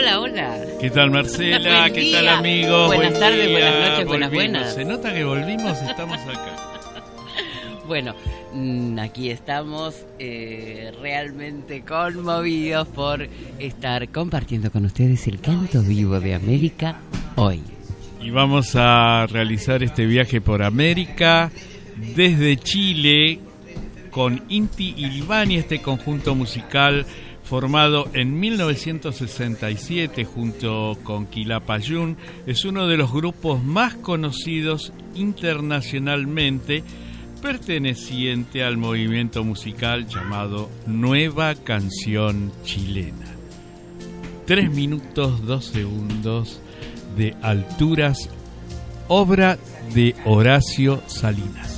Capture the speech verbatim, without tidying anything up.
Hola, hola. ¿Qué tal, Marcela? Buen ¿Qué día. tal, amigos? Buenas Buen tardes, día. buenas noches, buenas, Volvimos. buenas. Se nota que volvimos, estamos acá. Bueno, mm, aquí estamos eh, realmente conmovidos por estar compartiendo con ustedes el canto vivo de América hoy. Y vamos a realizar este viaje por América desde Chile con Inti Illimani, este conjunto musical formado en mil novecientos sesenta y siete junto con Quilapayún. Es uno de los grupos más conocidos internacionalmente, perteneciente al movimiento musical llamado Nueva Canción Chilena. Tres minutos, dos segundos de Alturas, obra de Horacio Salinas.